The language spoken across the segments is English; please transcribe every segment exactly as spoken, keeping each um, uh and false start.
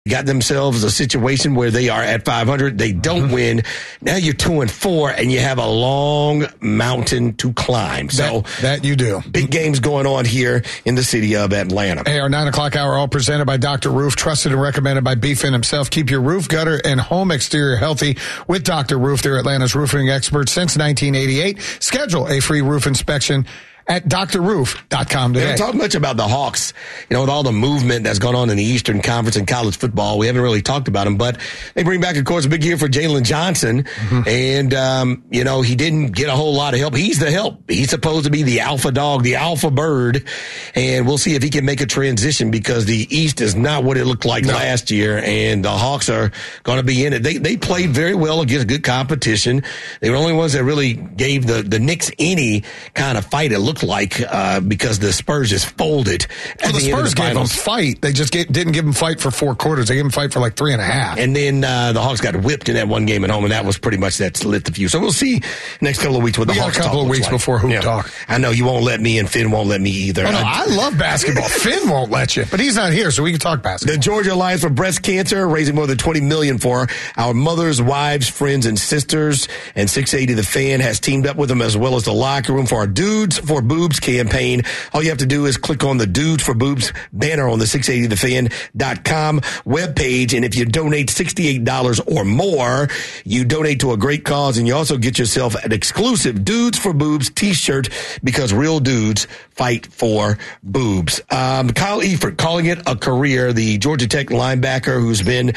got themselves a situation where they are at five hundred. They don't mm-hmm. win. Now you're two and four, and you have a long mountain to climb. So that, that you do. Big games going on here in the city of Atlanta. Hey, our nine o'clock hour, all presented by Doctor Roof, trusted and recommended by B-Fin himself. Keep your roof, gutter, and home exterior healthy with Doctor Roof. They're Atlanta's roofing experts since nineteen eighty-eight. Schedule a free roof inspection at D R roof dot com today. We haven't talked much about the Hawks, you know, with all the movement that's gone on in the Eastern Conference in college football. We haven't really talked about them, but they bring back, of course, a big year for Jalen Johnson. Mm-hmm. And, um, you know, he didn't get a whole lot of help. He's the help. He's supposed to be the alpha dog, the alpha bird. And we'll see if he can make a transition because the East is not what it looked like no. last year. And the Hawks are going to be in it. They they played very well against good competition. They were the only ones that really gave the, the Knicks any kind of fight. It looked like uh, because the Spurs just folded. Well, the, the Spurs the gave them fight. They just get, didn't give them fight for four quarters. They gave them fight for like three and a half. And then uh, the Hawks got whipped in that one game at home, and that was pretty much that lit the fuse. So we'll see next couple of weeks what the we Hawks got a couple talk of weeks like. before Hoop yeah. Talk. I know you won't let me, and Finn won't let me either. Oh, no, I, I love basketball. Finn won't let you, but he's not here, so we can talk basketball. The Georgia Alliance for Breast Cancer raising more than twenty million dollars for our mothers, wives, friends, and sisters. And six eighty The Fan has teamed up with them as well as the Locker Room for our Dudes for Boobs campaign. All you have to do is click on the Dudes for Boobs banner on the six eighty the fan dot com webpage. And if you donate sixty-eight dollars or more, you donate to a great cause. And you also get yourself an exclusive Dudes for Boobs t-shirt because real dudes fight for boobs. Um, Kyle Eifert calling it a career, the Georgia Tech linebacker who's been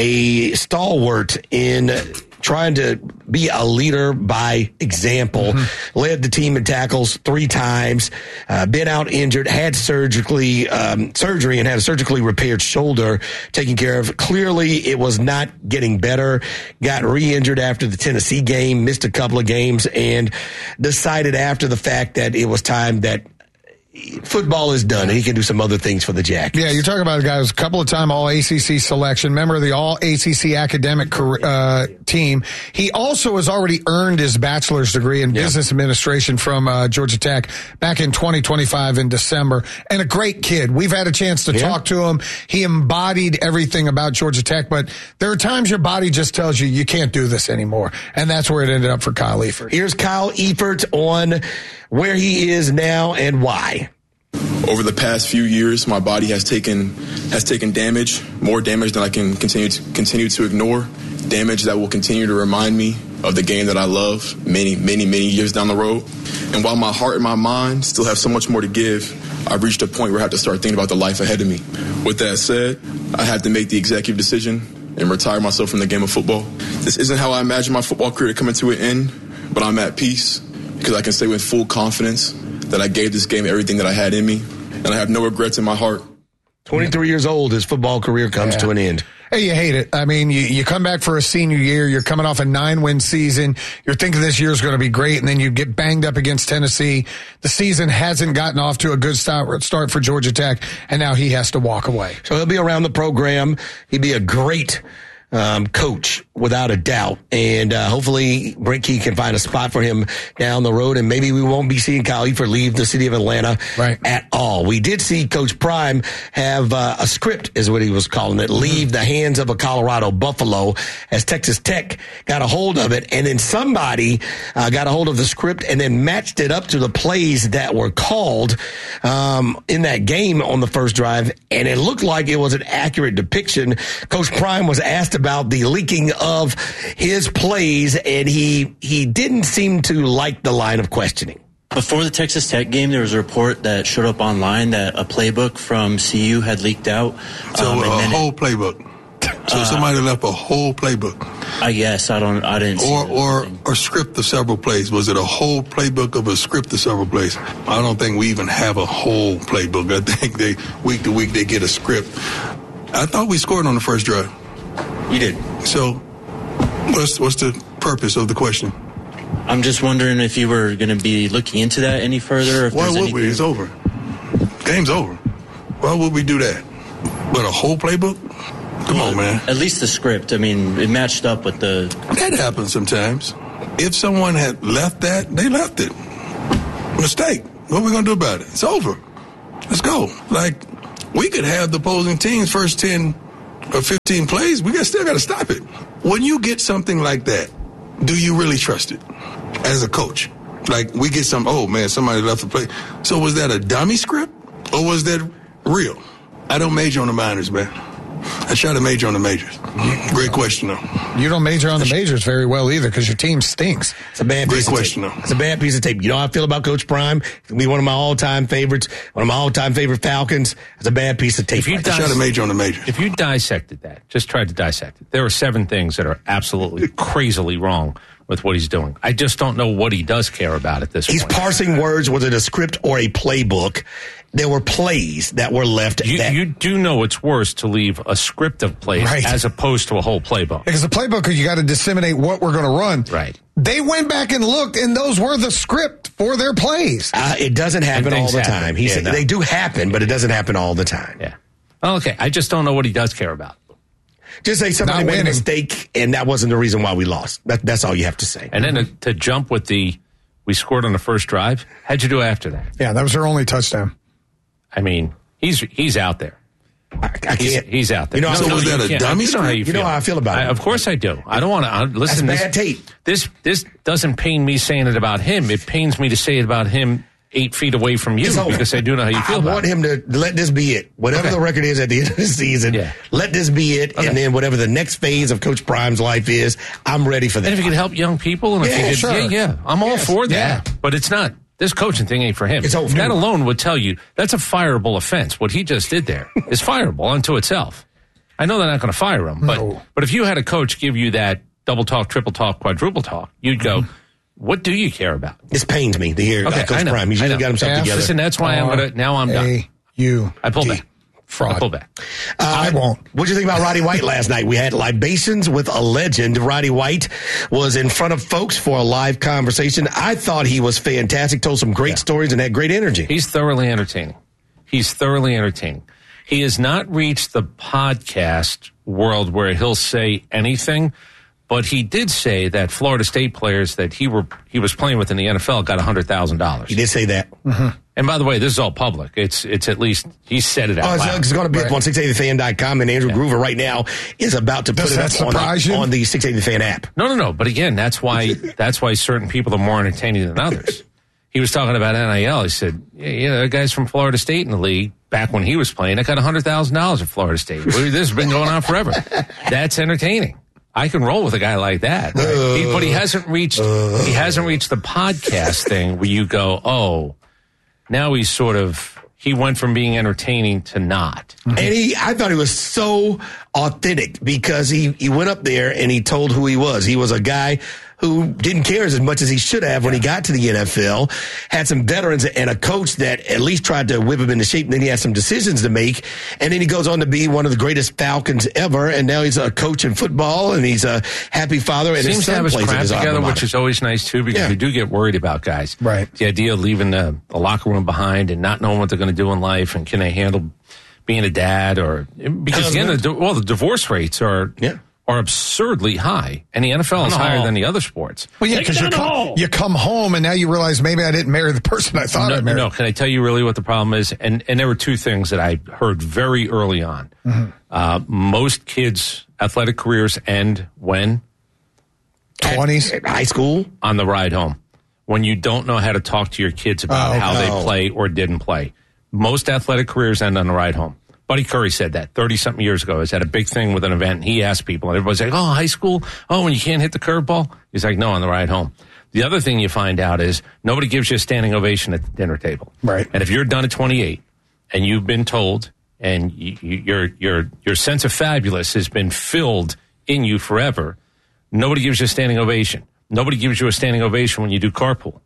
a stalwart in trying to be a leader by example, mm-hmm. led the team in tackles three times, uh, been out injured, had surgically um, surgery and had a surgically repaired shoulder taken care of. Clearly, it was not getting better. Got re-injured after the Tennessee game, missed a couple of games, and decided after the fact that it was time that football is done and he can do some other things for the Jackets. Yeah, you're talking about a guy who's a couple of time all A C C selection, member of the all A C C academic uh, team. He also has already earned his bachelor's degree in yeah. business administration from uh, Georgia Tech back in twenty twenty-five in December. And a great kid. We've had a chance to yeah. talk to him. He embodied everything about Georgia Tech, but there are times your body just tells you you can't do this anymore. And that's where it ended up for Kyle Eifert. Here's Kyle Eifert on where he is now and why. Over the past few years, my body has taken has taken damage, more damage than I can continue to continue to ignore. Damage that will continue to remind me of the game that I love many, many, many years down the road. And while my heart and my mind still have so much more to give, I've reached a point where I have to start thinking about the life ahead of me. With that said, I had to make the executive decision and retire myself from the game of football. This isn't how I imagine my football career coming to an end, but I'm at peace because I can say with full confidence that I gave this game everything that I had in me, and I have no regrets in my heart. twenty-three years old, his football career comes yeah. to an end. Hey, you hate it. I mean, you, you come back for a senior year, you're coming off a nine-win season, you're thinking this year's going to be great, and then you get banged up against Tennessee. The season hasn't gotten off to a good start, start for Georgia Tech, and now he has to walk away. So he'll be around the program. He'd be a great Um, coach, without a doubt. And uh, hopefully Brent Key can find a spot for him down the road, and maybe we won't be seeing Kyle Eifert leave the city of Atlanta right. at all. We did see Coach Prime have uh, a script, is what he was calling it, leave mm-hmm. the hands of a Colorado Buffalo, as Texas Tech got a hold of it, and then somebody uh, got a hold of the script and then matched it up to the plays that were called um, in that game on the first drive, and it looked like it was an accurate depiction. Coach Prime was asked about the leaking of his plays, and he he didn't seem to like the line of questioning. Before the Texas Tech game, there was a report that showed up online that a playbook from C U had leaked out. So um, a whole it, playbook. So uh, somebody left a whole playbook. I guess I don't. I didn't. Or see or or script of several plays. Was it a whole playbook of a script of several plays? I don't think we even have a whole playbook. I think they week to week they get a script. I thought we scored on the first drive. You did. So, what's what's the purpose of the question? I'm just wondering if you were going to be looking into that any further. If Why would anything... we? It's over. Game's over. Why would we do that? But a whole playbook? Come well, on, man. At least the script. I mean, it matched up with the... That happens sometimes. If someone had left that, they left it. Mistake. What are we going to do about it? It's over. Let's go. Like, we could have the opposing team's first ten or fifteen plays, we got, still got to stop it. When you get something like that, do you really trust it as a coach? Like, we get some, oh, man, somebody left the play. So was that a dummy script, or was that real? I don't major on the minors, man. I try to major on the majors. Great question, though. You don't major on the majors very well either because your team stinks. It's a bad Great piece question, of tape. though. It's a bad piece of tape. You know how I feel about Coach Prime? He'll be one of my all-time favorites, one of my all-time favorite Falcons. It's a bad piece of tape. If you right I try to major on the majors. If you dissected that, just tried to dissect it, there are seven things that are absolutely crazily wrong with what he's doing. I just don't know what he does care about at this He's point. He's parsing words, was it a script or a playbook? There were plays that were left. You, that, you do know it's worse to leave a script of plays Right. as opposed to a whole playbook. Because the playbook, you got to disseminate what we're going to run. Right. They went back and looked, and those were the script for their plays. Uh, it doesn't happen all things the happen. time. He Yeah, said no. they do happen, but it doesn't happen all the time. Yeah. Well, okay. I just don't know what he does care about. Just say somebody Not made a winning. mistake, and that wasn't the reason why we lost. That, that's all you have to say. And then to, to jump with the, we scored on the first drive. How'd you do after that? Yeah, that was their only touchdown. I mean, he's he's out there. I, I He's, can't. he's out there. You know, So was you that a can't. dummy You know how script? you You know feel. how I feel about I, it. Of course I do. I don't want to listen. That's this, bad tape. This this doesn't pain me saying it about him. It pains me to say it about him eight feet away from you So, because I do know how you feel I about want it. him to let this be it. Whatever Okay. the record is at the end of the season, Yeah. let this be it. Okay. And then whatever the next phase of Coach Prime's life is, I'm ready for that. And if you can help young people, and if Yeah, you could, sure. yeah, yeah, I'm all Yes. for that. Yeah. But it's not. This coaching thing ain't for him. It's over. That alone would tell you that's a fireable offense. What he just did there is fireable unto itself. I know they're not going to fire him, but No. but if you had a coach give you that double talk, triple talk, quadruple talk, you'd go, what do you care about? This pains me to hear Okay, uh, Coach I know, Prime. He's I usually know. got himself Yeah. together. Listen, that's why I'm going to, now I'm done. A U. I pull D. back. Fraud. I pull back. I won't. What'd you think about Roddy White last night? We had libations with a legend. Roddy White was in front of folks for a live conversation. I thought he was fantastic, told some great stories, and had great energy. He's thoroughly entertaining. He's thoroughly entertaining. He has not reached the podcast world where he'll say anything, but he did say that Florida State players that he were he was playing with in the N F L got one hundred thousand dollars. He did say that. And by the way, this is all public. It's it's at least he said it out Oh, it's, loud. it's going to be up on six eighty the fan dot com, and Andrew Groover right now is about to put Does it that up on surprise the, you? on the six eighty the fan app. No, no, no. But again, that's why that's why certain people are more entertaining than others. He was talking about N I L. He said, yeah, you know, guys from Florida State in the league, back when he was playing, I got one hundred thousand dollars at Florida State. Well, this has been going on forever. That's entertaining. I can roll with a guy like that. Right? He, but he hasn't reached he hasn't reached the podcast thing where you go, oh, now he's sort of, he went from being entertaining to not. And he, I thought he was so authentic because he, he went up there and he told who he was. He was a guy who didn't care as much as he should have when he got to the N F L, had some veterans and a coach that at least tried to whip him into shape. And then he had some decisions to make. And then he goes on to be one of the greatest Falcons ever. And now he's a coach in football and he's a happy father. And Seems his to son have his plays at crap his alma together, mater. which is always nice too, because Yeah. you do get worried about guys. Right. The idea of leaving the, the locker room behind and not knowing what they're going to do in life, and can they handle being a dad, or because again, the, di- well, the divorce rates are Yeah. are absurdly high, and the N F L is higher than the other sports. Well, yeah, because you, come- you come home and now you realize maybe I didn't marry the person I thought I No, married. no, can I tell you really what the problem is? And and there were two things that I heard very early on. Mm-hmm. Uh, most kids' athletic careers end when twenties. At high school. on the ride home, when you don't know how to talk to your kids about Oh, how no. they play or didn't play. Most athletic careers end on the ride home. Buddy Curry said that thirty-something years ago. He was at a big thing with an event, and he asked people, and everybody's like, oh, high school? Oh, when you can't hit the curveball? He's like, no, on the ride home. The other thing you find out is nobody gives you a standing ovation at the dinner table. Right. And if you're done at twenty-eight and you've been told, and you, you, your your your sense of fabulous has been filled in you forever, nobody gives you a standing ovation. Nobody gives you a standing ovation when you do carpool.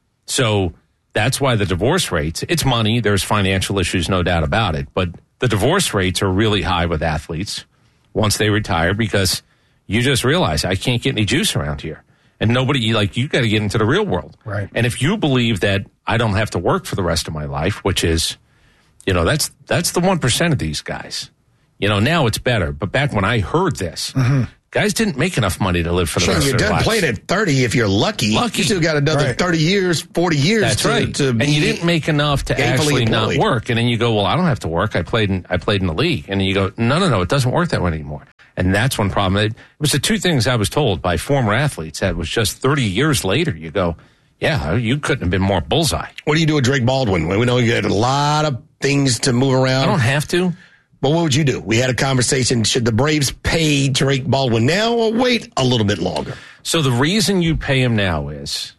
So that's why the divorce rates, it's money, there's financial issues, no doubt about it, but the divorce rates are really high with athletes once they retire, because you just realize I can't get any juice around here. And nobody, like, you got to get into the real world. Right. And if you believe that I don't have to work for the rest of my life, which is, you know, that's that's the one percent of these guys. You know, now it's better. But back when I heard this, Guys didn't make enough money to live for the Sure, rest you're of their done lives. playing at thirty if you're lucky. Lucky. You still got another Right. thirty years, forty years That's to, right. to be and you didn't make enough to gainfully actually not employed. work. And then you go, well, I don't have to work. I played in, I played in the league. And then you go, no, no, no, it doesn't work that way anymore. And that's one problem. It, it was the two things I was told by former athletes that was just thirty years later. You go, yeah, you couldn't have been more bullseye. What do you do with Drake Baldwin? We know you had a lot of things to move around. I don't have to. But what would you do? We had a conversation. Should the Braves pay Drake Baldwin now or wait a little bit longer? So the reason you pay him now is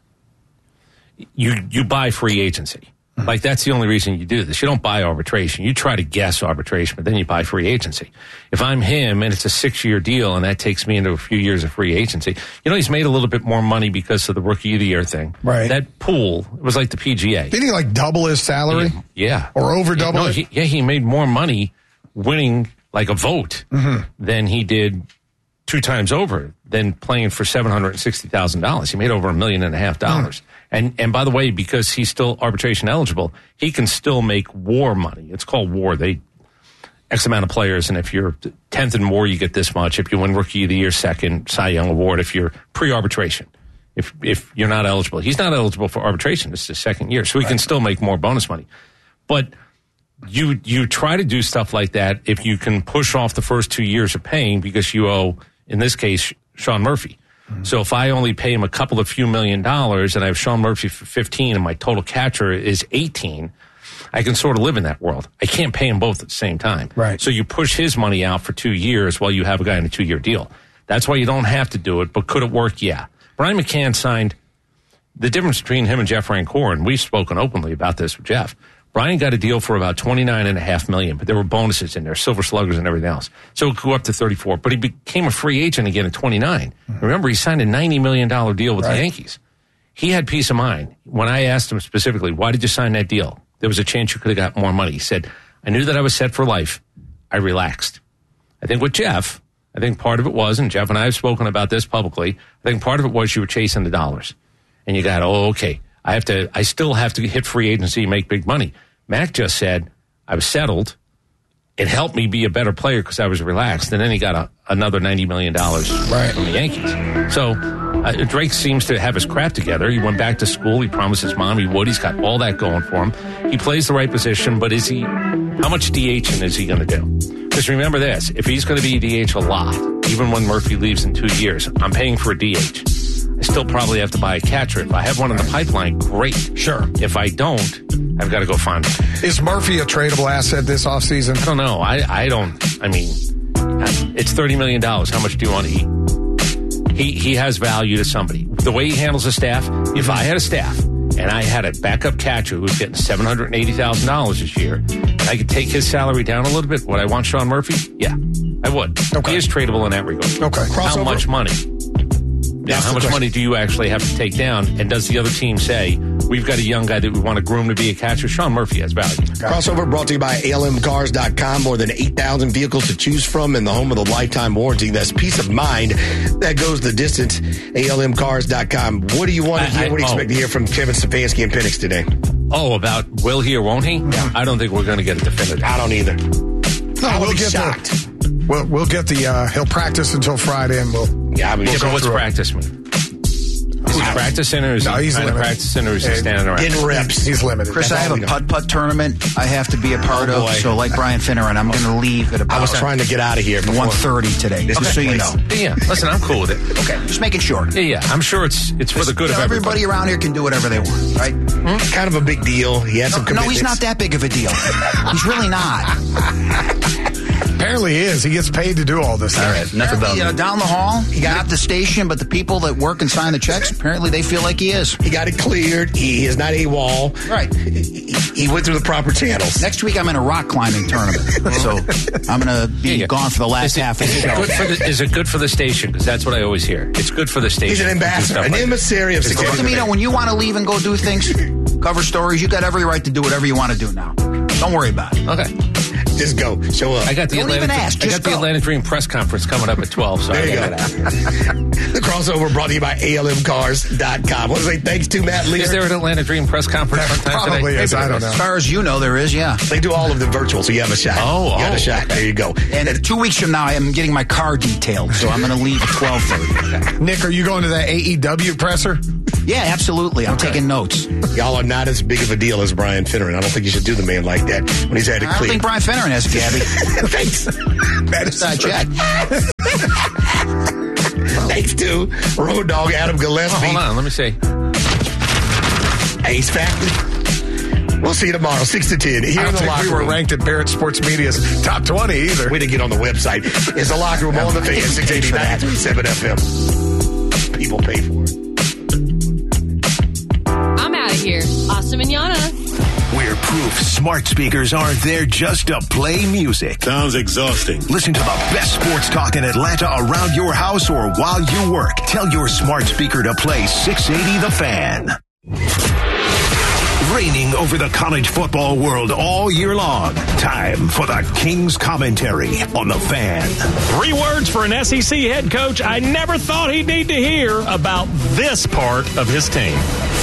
you you buy free agency. Mm-hmm. Like, that's the only reason you do this. You don't buy arbitration. You try to guess arbitration, but then you buy free agency. If I'm him and it's a six-year deal and that takes me into a few years of free agency, you know, he's made a little bit more money because of the Rookie of the Year thing. Right. That pool, it was like the P G A. Didn't he like double his salary? Yeah. Or over double no, it? he, yeah, he made more money winning like a vote Mm-hmm. than he did two times over than playing for seven hundred sixty thousand dollars. He made over a million and a half dollars. Mm. And and by the way, because he's still arbitration eligible, he can still make war money. It's called war. They X amount of players, and if you're tenth in war, you get this much. If you win Rookie of the Year, second, Cy Young Award, if you're pre-arbitration. If if you're not eligible. He's not eligible for arbitration. This is his second year, so he right. can still make more bonus money. But you you try to do stuff like that if you can push off the first two years of paying because you owe, in this case, Sean Murphy. Mm-hmm. So if I only pay him a couple of few million dollars and I have Sean Murphy for fifteen and my total catcher is eighteen, I can sort of live in that world. I can't pay them both at the same time. Right. So you push his money out for two years while you have a guy in a two-year deal. That's why you don't have to do it, but could it work? Yeah. Brian McCann signed, the difference between him and Jeff Rancourt, and we've spoken openly about this with Jeff, Brian got a deal for about twenty-nine and a half million, but there were bonuses in there, silver sluggers and everything else. So it could go up to thirty-four, but he became a free agent again at twenty-nine. Mm-hmm. Remember, he signed a ninety million dollars deal with right. the Yankees. He had peace of mind. When I asked him specifically, why did you sign that deal? There was a chance you could have got more money. He said, I knew that I was set for life. I relaxed. I think with Jeff, I think part of it was, and Jeff and I have spoken about this publicly, I think part of it was you were chasing the dollars. And you got, oh, okay, I have to, I still have to hit free agency and make big money. Mac just said, I was settled. It helped me be a better player because I was relaxed. And then he got a, another ninety million dollars right. from the Yankees. So uh, Drake seems to have his crap together. He went back to school. He promised his mom he would. He's got all that going for him. He plays the right position, but is he, how much DHing is he going to do? Because remember this, if he's going to be D H a lot, even when Murphy leaves in two years, I'm paying for a D H. I still probably have to buy a catcher. If I have one in the pipeline, great. Sure. If I don't, I've got to go find one. Is Murphy a tradable asset this offseason? I don't know. I, I don't, I mean, it's thirty million dollars. How much do you want to eat? He, he has value to somebody. The way he handles the staff, if I had a staff and I had a backup catcher who was getting seven hundred eighty thousand dollars this year, and I could take his salary down a little bit, would I want Sean Murphy? Yeah, I would. Okay. He is tradable in that regard. Okay. Crossover. How much money? Yeah, how much question. money do you actually have to take down? And does the other team say, we've got a young guy that we want to groom to be a catcher? Sean Murphy has value. Crossover brought to you by A L M cars dot com. More than eight thousand vehicles to choose from in the home of the lifetime warranty. That's peace of mind. That goes the distance. A L M cars dot com. What do you want to hear? I, I, what do you oh. expect to hear from Kevin Stefanski and Penix today? Oh, about will he or won't he? Yeah. I don't think we're going to get a definitive. I don't either. No, I we'll would be get shocked. The, we'll, we'll get the, uh, he'll practice until Friday and we'll. Yeah, I mean, we'll yeah, but what's practice mean? Is he practicing or is no, he he's kind of practicing or is he standing around? Getting reps. He's limited. Chris, That's I have a putt-putt tournament I have to be a part oh, of. So like Brian Finneran, I'm going to leave at about I was trying to get out of here one thirty today, this just so you know. Yeah, listen, I'm cool with it. Okay, just making sure. Yeah, yeah, I'm sure it's it's for the good you know, of everybody. Everybody around here can do whatever they want, right? Mm-hmm. Kind of a big deal. He had no, some commitments. No, he's not that big of a deal. He's really not. Apparently he is. He gets paid to do all this. All right, enough about uh, down the hall. He got not the station, but the people that work and sign the checks. Apparently, they feel like he is. He got it cleared. He is not AWOL. Right. He, he went through the proper channels. Next week, I'm in a rock climbing tournament, so I'm going to be yeah, gone for the last is it, half of the is show. It good for the, is it good for the station? Because that's what I always hear. It's good for the station. He's an ambassador, an like emissary of Look, Amino, when you want to leave and go do things, cover stories, you got every right to do whatever you want to do now. Don't worry about it. Okay. Just go. Show up. I got the Don't Atlantic, even ask, I just got the go. Atlantic Dream press conference coming up at twelve. So There I you got go. that. The crossover brought to you by A L M cars dot com. I want to say thanks to Matt Lear. Is there an Atlantic Dream press conference sometime today? Probably is. Maybe I there don't know. As far as you know, there is, yeah. They do all of them virtual, so you have a shot. Oh, you got oh, a shot. okay. There you go. And two weeks from now, I am getting my car detailed, so I'm going to leave at twelve thirty. Nick, are you going to that A E W presser? Yeah, absolutely. I'm taking notes. Y'all are not as big of a deal as Brian Finneran. I don't think you should do the man like that when he's had it I don't clear. think Brian Finneran has a Gabby. Thanks. That is not check. Thanks to Road Dogg Adam Gillespie. Oh, hold on. Let me see. Ace Factor. We'll see you tomorrow, six to ten. Here I in don't the think locker we were room. ranked at Barrett Sports Media's top twenty either. We didn't get on the website. It's the locker room on the fan, six eighty, nine thirty-seven F M. People pay for it. I'm out of here. Awesome Manana. We're proof smart speakers aren't there just to play music. Sounds exhausting. Listen to the best sports talk in Atlanta around your house or while you work. Tell your smart speaker to play six eighty The Fan. Reigning over the college football world all year long. Time for the King's commentary on The Fan. Three words for an S E C head coach I never thought he'd need to hear about this part of his team.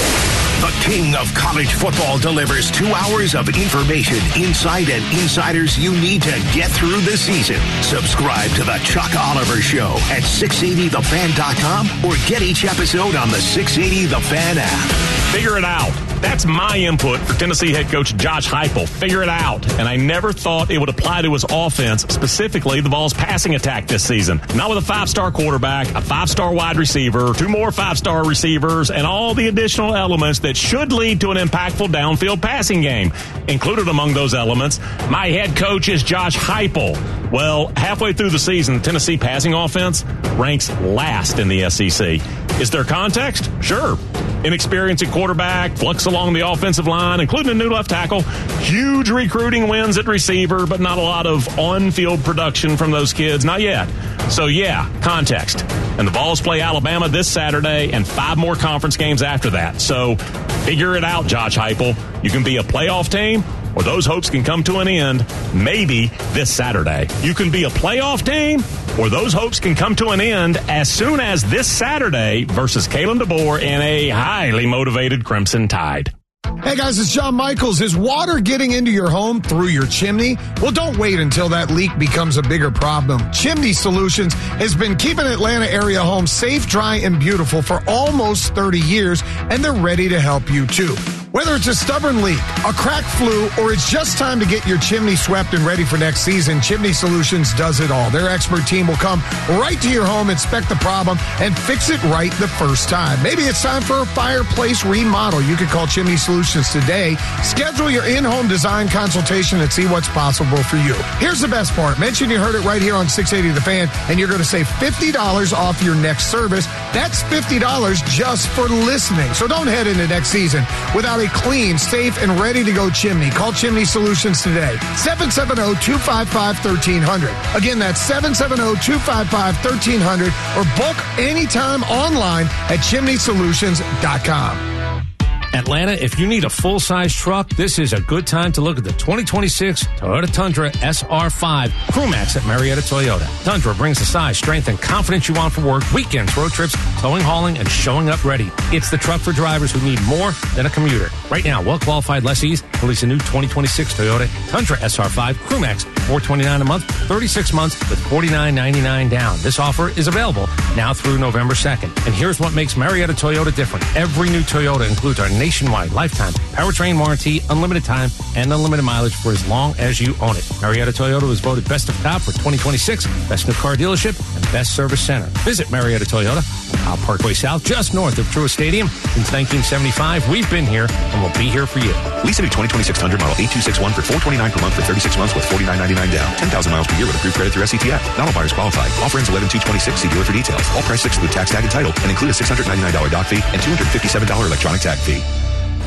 The king of college football delivers two hours of information, insight, and insiders you need to get through the season. Subscribe to the Chuck Oliver Show at six eighty the fan dot com or get each episode on the six eighty The Fan app. Figure it out. That's my input for Tennessee head coach Josh Heupel. Figure it out. And I never thought it would apply to his offense, specifically the Vols' passing attack this season. Not with a five-star quarterback, a five-star wide receiver, two more five-star receivers, and all the additional elements that should lead to an impactful downfield passing game. Included among those elements, my head coach is Josh Heupel. Well, halfway through the season, the Tennessee passing offense ranks last in the S E C. Is there context? Sure. Inexperienced at quarterback, flux along the offensive line, including a new left tackle, huge recruiting wins at receiver, but not a lot of on-field production from those kids. Not yet. So, yeah, context. And the Vols play Alabama this Saturday and five more conference games after that. So, figure it out, Josh Heupel. You can be a playoff team, or those hopes can come to an end maybe this Saturday. You can be a playoff team, or those hopes can come to an end as soon as this Saturday versus Kalen DeBoer in a highly motivated Crimson Tide. Hey guys, it's John Michaels. Is water getting into your home through your chimney? Well, don't wait until that leak becomes a bigger problem. Chimney Solutions has been keeping Atlanta area homes safe, dry, and beautiful for almost thirty years, and they're ready to help you too. Whether it's a stubborn leak, a cracked flue, or it's just time to get your chimney swept and ready for next season, Chimney Solutions does it all. Their expert team will come right to your home, inspect the problem, and fix it right the first time. Maybe it's time for a fireplace remodel. You could call Chimney Solutions today. Schedule your in-home design consultation and see what's possible for you. Here's the best part. Mention you heard it right here on six eighty The Fan, and you're going to save fifty dollars off your next service. That's fifty dollars just for listening. So don't head into next season without a clean, safe, and ready-to-go chimney. Call Chimney Solutions today. seven seven zero, two five five, one three zero zero. Again, that's seven seven zero, two five five, one three zero zero or book anytime online at chimney solutions dot com. Atlanta, if you need a full-size truck, this is a good time to look at the twenty twenty-six Toyota Tundra S R five Crewmax at Marietta Toyota. Tundra brings the size, strength, and confidence you want for work, weekends, road trips, towing, hauling, and showing up ready. It's the truck for drivers who need more than a commuter. Right now, well-qualified lessees release a new twenty twenty-six Toyota Tundra S R five Crewmax, four hundred twenty-nine dollars a month, thirty-six months with forty-nine ninety-nine down. This offer is available now through November second. And here's what makes Marietta Toyota different. Every new Toyota includes our nationwide lifetime powertrain warranty, unlimited time, and unlimited mileage for as long as you own it. Marietta Toyota was voted Best of Top for twenty twenty-six, Best New Car Dealership, and Best Service Center. Visit Marietta Toyota, Powell Parkway South, just north of Truist Stadium. Since nineteen seventy-five, we've been here, and we'll be here for you. Lease a new twenty twenty-six Tundra model eight two six one for four hundred twenty-nine dollars per month for thirty-six months with forty-nine ninety-nine down. ten thousand miles per year with approved credit through S C T F. Not all buyers qualify. Offer ends eleven two twenty-six. See dealer for details. All prices exclude tax, tag, and title and include a six hundred ninety-nine dollars doc fee and two hundred fifty-seven dollars electronic tag fee.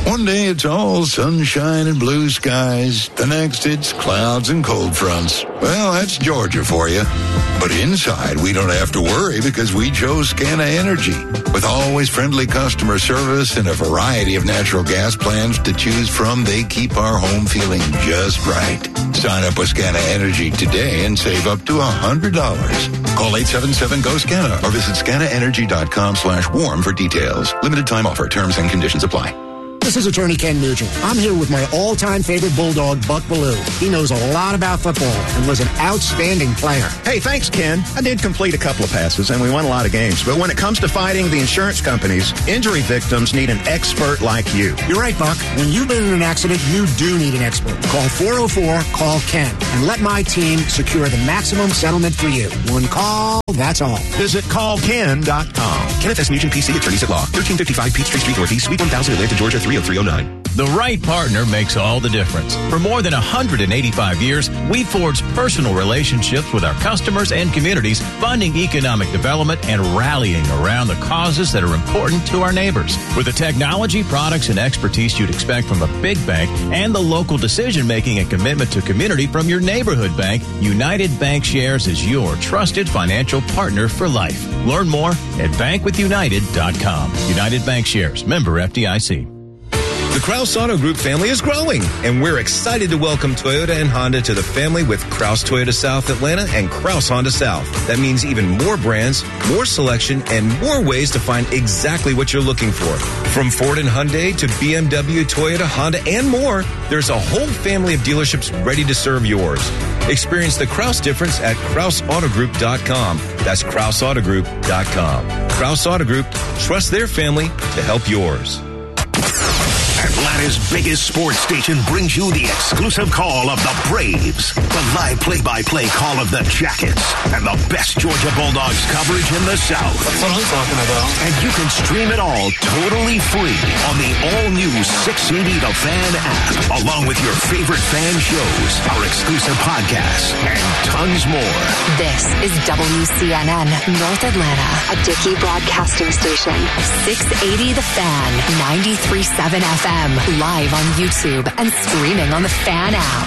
One day it's all sunshine and blue skies. The next it's clouds and cold fronts. Well, that's Georgia for you. But inside, we don't have to worry because we chose Scana Energy. With always friendly customer service and a variety of natural gas plans to choose from, they keep our home feeling just right. Sign up with Scana Energy today and save up to one hundred dollars. Call eight seven seven, G O, SCANA or visit scanaenergy.com slash warm for details. Limited time offer. Terms and conditions apply. This is Attorney Ken Nugent. I'm here with my all-time favorite bulldog, Buck Bellew. He knows a lot about football and was an outstanding player. Hey, thanks, Ken. I did complete a couple of passes, and we won a lot of games. But when it comes to fighting the insurance companies, injury victims need an expert like you. You're right, Buck. When you've been in an accident, you do need an expert. Call four oh four, call Ken, and let my team secure the maximum settlement for you. One call, that's all. Visit call ken dot com. Kenneth S. Nugent, P C, attorneys at law. thirteen fifty-five Peachtree Street Northeast, Suite one thousand, Atlanta, Georgia, three oh three oh nine. The right partner makes all the difference. For more than one hundred eighty-five years, we forged personal relationships with our customers and communities, funding economic development and rallying around the causes that are important to our neighbors. With the technology, products, and expertise you'd expect from a big bank and the local decision-making and commitment to community from your neighborhood bank, United Bankshares is your trusted financial partner for life. Learn more at bank with united dot com. United Bankshares, member F D I C. The Kraus Auto Group family is growing, and we're excited to welcome Toyota and Honda to the family with Kraus Toyota South Atlanta and Kraus Honda South. That means even more brands, more selection, and more ways to find exactly what you're looking for. From Ford and Hyundai to B M W, Toyota, Honda, and more, there's a whole family of dealerships ready to serve yours. Experience the Kraus difference at kraus auto group dot com. That's kraus auto group dot com. Kraus Auto Group, trust their family to help yours. Atlanta's biggest sports station brings you the exclusive call of the Braves, the live play-by-play call of the Jackets, and the best Georgia Bulldogs coverage in the South. That's what I'm talking about. And you can stream it all totally free on the all-new six eighty The Fan app, along with your favorite fan shows, our exclusive podcasts, and tons more. This is W C N N North Atlanta, a Dickey broadcasting station. six eighty The Fan, ninety-three point seven F M. Live on YouTube and streaming on the Fan app.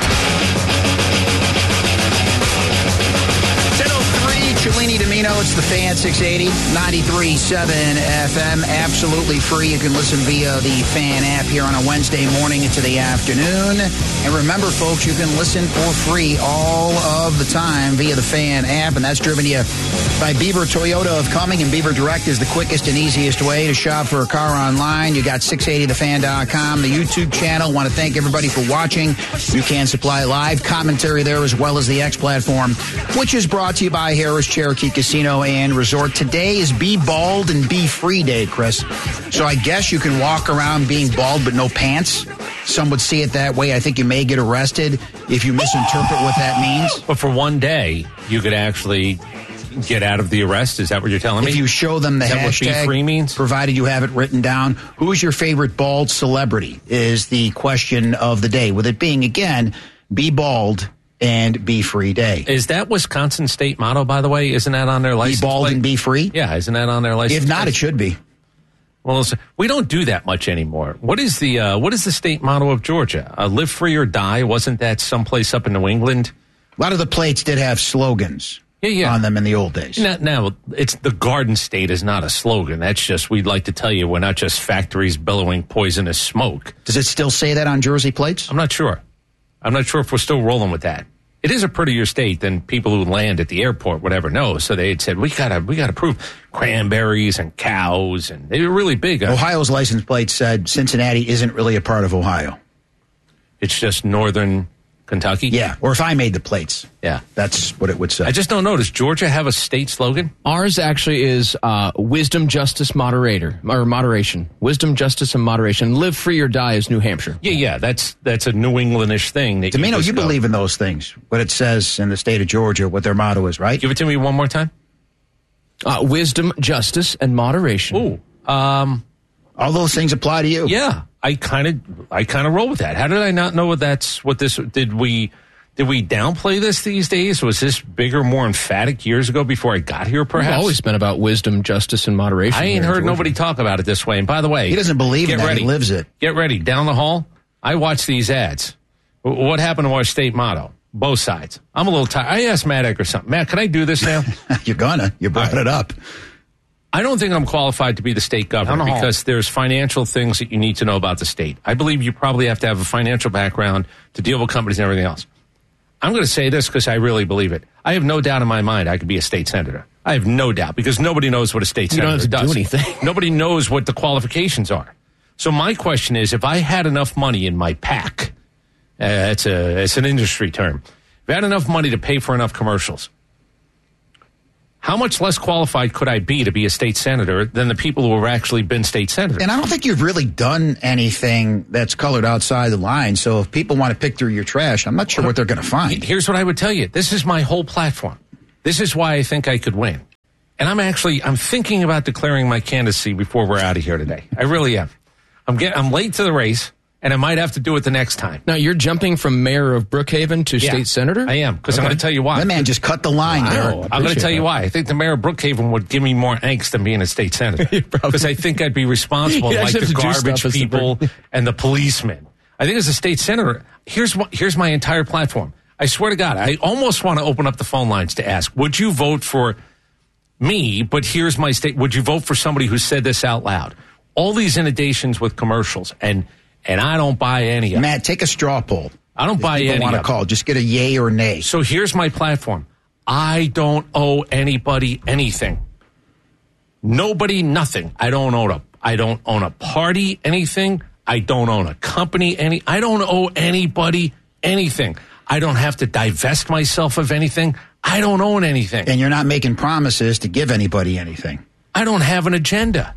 ten oh three, Cellini Domino. It's the Fan six eighty, ninety-three point seven F M. Absolutely free. You can listen via the Fan app here on a Wednesday morning into the afternoon. And remember, folks, you can listen for free all of the time via the Fan app. And that's driven to you by Beaver Toyota of Cumming. And Beaver Direct is the quickest and easiest way to shop for a car online. You got six eighty the fan dot com, the YouTube channel. Want to thank everybody for watching. You can supply live commentary there as well as the X platform, which is brought to you by Harris Cherokee Casino and Resort. Today is Be Bald and Be Free Day, Chris. So I guess you can walk around being bald but no pants. Some would see it that way. I think you may get arrested if you misinterpret what that means. But for one day, you could actually get out of the arrest. Is that what you're telling me? If you show them the is that hashtag, what be free means? Provided you have it written down. Who is your favorite bald celebrity is the question of the day. With it being, again, Be Bald and Be Free Day. Is that Wisconsin state motto, by the way? Isn't that on their license plate? Be bald plate? and be free? Yeah, isn't that on their license If not, plate? it should be. Well, we don't do that much anymore. What is the uh, what is the state motto of Georgia? Uh, live free or die? Wasn't that someplace up in New England? A lot of the plates did have slogans yeah, yeah. on them in the old days. Now, now, it's the Garden State is not a slogan. That's just, we'd like to tell you we're not just factories billowing poisonous smoke. Does it still say that on Jersey plates? I'm not sure. I'm not sure if we're still rolling with that. It is a prettier state than people who land at the airport would ever know. So they had said, we gotta, we gotta prove cranberries and cows, and they were really big. Ohio's license plate said Cincinnati isn't really a part of Ohio. It's just northern Kentucky? Yeah, or if I made the plates. Yeah. That's what it would say. I just don't know. Does Georgia have a state slogan? Ours actually is uh, wisdom, justice, moderator, or moderation. Wisdom, justice, and moderation. Live free or die is New Hampshire. Yeah, yeah, that's that's a New Englandish thing. That Domino, you, you believe in those things, what it says in the state of Georgia, what their motto is, right? Give it to me one more time. Uh, wisdom, justice, and moderation. Ooh. Um, All those things apply to you. Yeah. I kind of, I kind of roll with that. How did I not know what that's what this? Did we, Did we downplay this these days? Was this bigger, more emphatic years ago before I got here, perhaps? It's always been about wisdom, justice, and moderation. I ain't heard nobody talk about it this way. And by the way, he doesn't believe in that. Ready. He lives it. Get ready. Down the hall, I watch these ads. What happened to our state motto? Both sides. I'm a little tired. I asked Matt Egger something. Matt, can I do this now? You're gonna. You brought right. it up. I don't think I'm qualified to be the state governor the because there's financial things that you need to know about the state. I believe you probably have to have a financial background to deal with companies and everything else. I'm going to say this because I really believe it. I have no doubt in my mind I could be a state senator. I have no doubt because nobody knows what a state you senator don't have to does. do anything. Nobody knows what the qualifications are. So my question is, if I had enough money in my PAC, uh, it's a it's an industry term. If I had enough money to pay for enough commercials, how much less qualified could I be to be a state senator than the people who have actually been state senators? And I don't think you've really done anything that's colored outside the line. So if people want to pick through your trash, I'm not sure what they're going to find. Here's what I would tell you. This is my whole platform. This is why I think I could win. And I'm actually, I'm thinking about declaring my candidacy before we're out of here today. I really am. I'm get, I'm late to the race, and I might have to do it the next time. Now, you're jumping from mayor of Brookhaven to yeah, state senator? I am, because okay. I'm going to tell you why. That man just cut the line wow. there. I'm going to tell you why. I think the mayor of Brookhaven would give me more angst than being a state senator. Because I think I'd be responsible, like the garbage people and the policemen. I think as a state senator, here's what, here's my entire platform. I swear to God, I almost want to open up the phone lines to ask, would you vote for me, but here's my state, would you vote for somebody who said this out loud? All these inundations with commercials, and and I don't buy any of them. Matt, take a straw poll. I don't if buy any of them. want to call, just get a yay or nay. So here's my platform. I don't owe anybody anything. Nobody, nothing. I don't own a, I don't own a party, anything. I don't own a company, any. I don't owe anybody anything. I don't have to divest myself of anything. I don't own anything. And you're not making promises to give anybody anything. I don't have an agenda.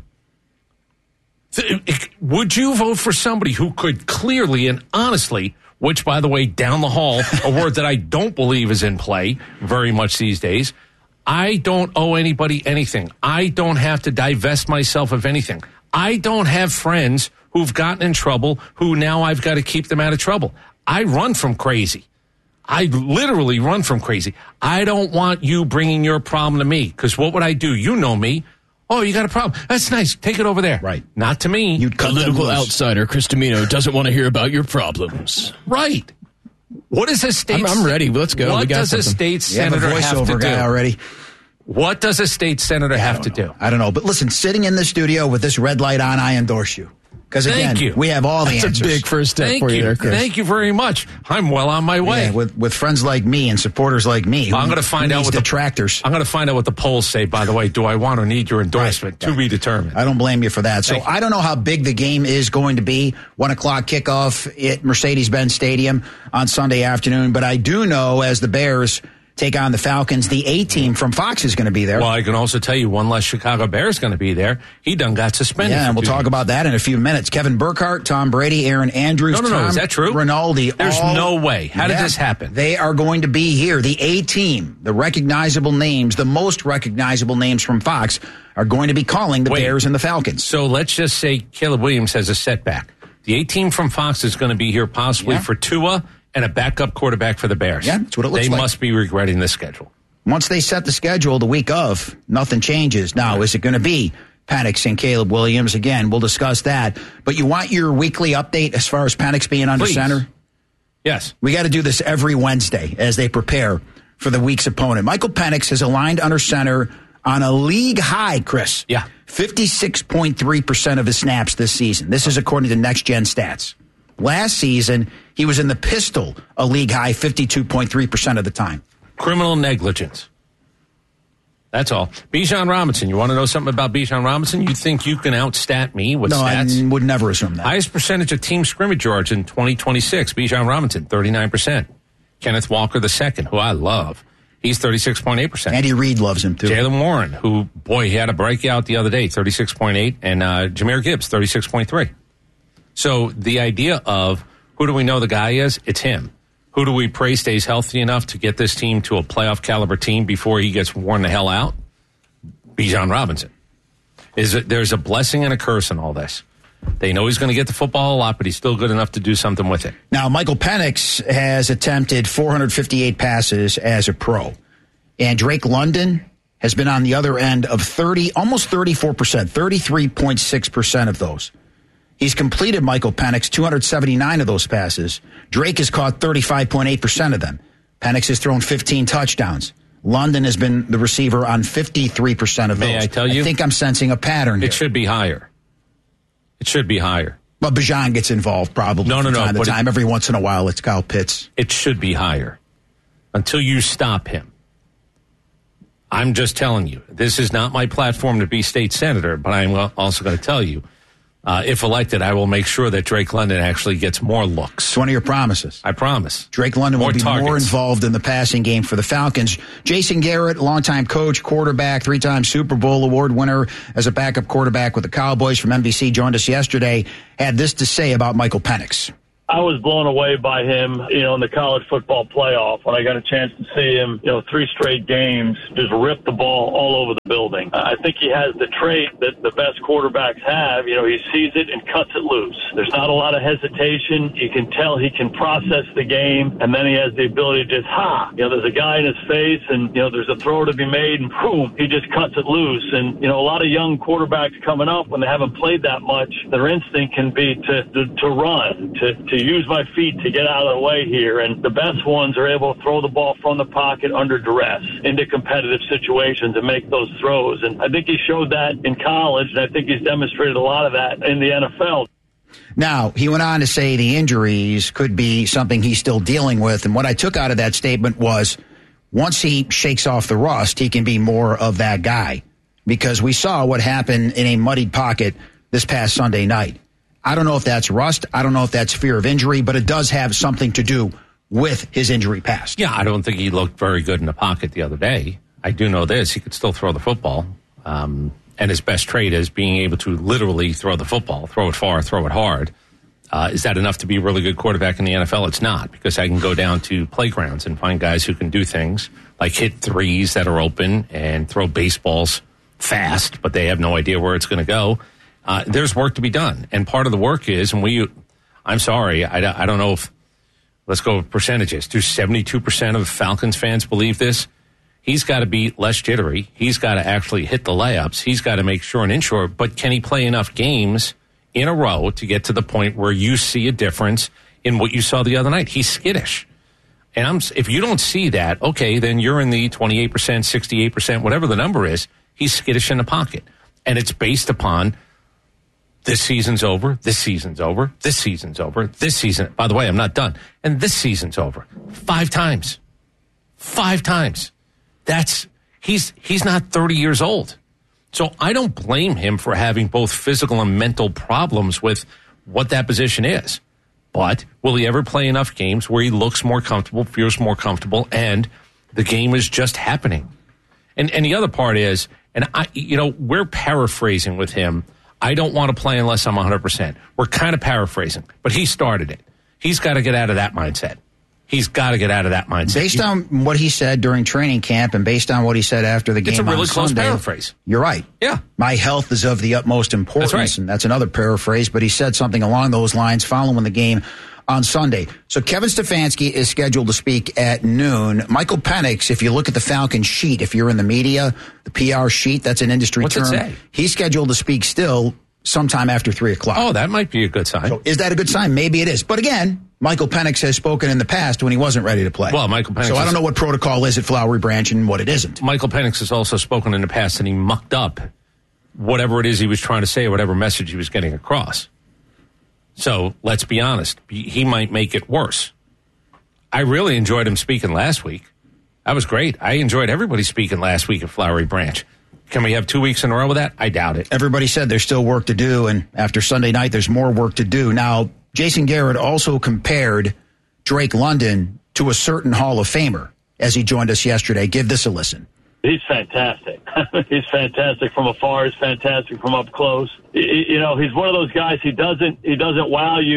Would you vote for somebody who could clearly and honestly, which, by the way, down the hall, a word that I don't believe is in play very much these days, I don't owe anybody anything. I don't have to divest myself of anything. I don't have friends who've gotten in trouble who now I've got to keep them out of trouble. I run from crazy. I literally run from crazy. I don't want you bringing your problem to me, because what would I do? You know me. Oh, you got a problem. That's nice. Take it over there. Right. Not to me. You'd Political outsider Chris Domino doesn't want to hear about your problems. Right. What does a state... I'm, I'm ready. Let's go. What we got does something. a state senator you have, a have to guy do? Already. What does a state senator yeah, have to know. do? I don't know. But listen, sitting in the studio with this red light on, I endorse you. Because again, you. we have all the That's answers. That's a big first step Thank for you. you there, Chris. Thank you very much. I'm well on my way. Yeah, with with friends like me and supporters like me. Who, I'm going to find out what the detractors. I'm going to find out what the polls say. By the way, do I want or need your endorsement? Right. To be determined. I don't blame you for that. So I don't know how big the game is going to be. One o'clock kickoff at Mercedes-Benz Stadium on Sunday afternoon. But I do know as the Bears take on the Falcons, the A-team from Fox is going to be there. Well, I can also tell you one less Chicago Bears going to be there. He done got suspended. Yeah, and we'll talk games. about that in a few minutes. Kevin Burkhardt, Tom Brady, Aaron Andrews, no, no, Tom no. Is that true? Rinaldi. There's all, no way. How did yeah, this happen? They are going to be here. The A-team, the recognizable names, the most recognizable names from Fox are going to be calling the Wait, Bears and the Falcons. So let's just say Caleb Williams has a setback. The A-team from Fox is going to be here possibly yeah. for Tua and a backup quarterback for the Bears. Yeah, that's what it looks they like. They must be regretting this schedule. Once they set the schedule the week of, nothing changes. Now, is it going to be Penix and Caleb Williams? Again, we'll discuss that. But you want your weekly update as far as Penix being under Please. center? Yes. We got to do this every Wednesday as they prepare for the week's opponent. Michael Penix has aligned under center on a league high, Chris. Yeah. fifty-six point three percent of his snaps this season. This is according to Next Gen Stats. Last season, he was in the pistol, a league high fifty-two point three percent of the time. Criminal negligence. That's all. Bijan Robinson. You want to know something about Bijan Robinson? You think you can outstat me with no, stats? I would never assume that. Highest percentage of team scrimmage yards in twenty twenty-six. Bijan Robinson, thirty-nine percent. Kenneth Walker the second, who I love. He's thirty-six point eight percent. Andy Reid loves him, too. Jaylen Warren, who, boy, he had a breakout the other day, thirty-six point eight. And uh, Jahmyr Gibbs, thirty-six point three. So the idea of who do we know the guy is? It's him. Who do we pray stays healthy enough to get this team to a playoff caliber team before he gets worn the hell out? Bijan Robinson. Is it, there's a blessing and a curse in all this. They know he's going to get the football a lot, but he's still good enough to do something with it. Now, Michael Penix has attempted four hundred fifty-eight passes as a pro. And Drake London has been on the other end of thirty, almost thirty-four percent, thirty-three point six percent of those. He's completed, Michael Penix, two hundred seventy-nine of those passes. Drake has caught thirty-five point eight percent of them. Penix has thrown fifteen touchdowns. London has been the receiver on fifty-three percent of those. May I tell you? I think I'm sensing a pattern here. It should be higher. It should be higher. But Bijan gets involved probably no, no, from no, time to but time. it, Every once in a while, it's Kyle Pitts. It should be higher until you stop him. I'm just telling you, this is not my platform to be state senator, but I'm also going to tell you, uh, if elected, I will make sure that Drake London actually gets more looks. It's one of your promises. I promise. Drake London more will be targets. more involved in the passing game for the Falcons. Jason Garrett, longtime coach, quarterback, three-time Super Bowl award winner as a backup quarterback with the Cowboys from N B C, joined us yesterday, had this to say about Michael Penix. I was blown away by him, you know, in the college football playoff when I got a chance to see him, you know, three straight games, just rip the ball all over the building. I think he has the trait that the best quarterbacks have. You know, he sees it and cuts it loose. There's not a lot of hesitation. You can tell he can process the game, and then he has the ability to just, ha, you know, there's a guy in his face, and, you know, there's a throw to be made, and boom, he just cuts it loose. And, you know, a lot of young quarterbacks coming up, when they haven't played that much, their instinct can be to, to, to run, to, to use my feet to get out of the way here. And the best ones are able to throw the ball from the pocket under duress into competitive situations and make those throws. And I think he showed that in college, and I think he's demonstrated a lot of that in the N F L. Now, he went on to say the injuries could be something he's still dealing with. And what I took out of that statement was once he shakes off the rust, he can be more of that guy. Because we saw what happened in a muddied pocket this past Sunday night. I don't know if that's rust. I don't know if that's fear of injury, but it does have something to do with his injury past. Yeah, I don't think he looked very good in the pocket the other day. I do know this. He could still throw the football. Um, and his best trait is being able to literally throw the football, throw it far, throw it hard. Uh, is that enough to be a really good quarterback in the N F L? It's not, because I can go down to playgrounds and find guys who can do things like hit threes that are open and throw baseballs fast, but they have no idea where it's going to go. Uh, there's work to be done. And part of the work is, and we, I'm sorry, I, I don't know if, let's go with percentages. Do seventy-two percent of Falcons fans believe this? He's got to be less jittery. He's got to actually hit the layups. He's got to make sure and ensure, but can he play enough games in a row to get to the point where you see a difference in what you saw the other night? He's skittish. And I'm, if you don't see that, okay, then you're in the twenty-eight percent, sixty-eight percent, whatever the number is. He's skittish in the pocket. And it's based upon this season's over, this season's over, this season's over, this season. By the way, I'm not done. And this season's over. Five times. Five times. That's, he's, he's not thirty years old. So I don't blame him for having both physical and mental problems with what that position is. But will he ever play enough games where he looks more comfortable, feels more comfortable, and the game is just happening? And, and the other part is, and I, you know, we're paraphrasing with him. I don't want to play unless I'm one hundred percent. We're kind of paraphrasing, but he started it. He's got to get out of that mindset. He's got to get out of that mindset. Based on what he said during training camp and based on what he said after the game it's a really on close Sunday, paraphrase. You're right. Yeah. My health is of the utmost importance, That's right. and that's another paraphrase, but he said something along those lines following the game on Sunday. So Kevin Stefanski is scheduled to speak at noon. Michael Penix, if you look at the Falcons sheet, if you're in the media, the P R sheet, that's an industry What's term. it say? He's scheduled to speak still sometime after three o'clock. Oh, that might be a good sign. So is that a good sign? Maybe it is. But again, Michael Penix has spoken in the past when he wasn't ready to play. Well, Michael Penix So I is- don't know what protocol is at Flowery Branch and what it isn't. Michael Penix has also spoken in the past, and he mucked up whatever it is he was trying to say, whatever message he was getting across. So let's be honest. He he might make it worse. I really enjoyed him speaking last week. That was great. I enjoyed everybody speaking last week at Flowery Branch. Can we have two weeks in a row with that? I doubt it. Everybody said there's still work to do, and after Sunday night, there's more work to do. Now, Jason Garrett also compared Drake London to a certain Hall of Famer as he joined us yesterday. Give this a listen. He's fantastic. He's fantastic from afar. He's fantastic from up close. You know, he's one of those guys. He doesn't he doesn't wow you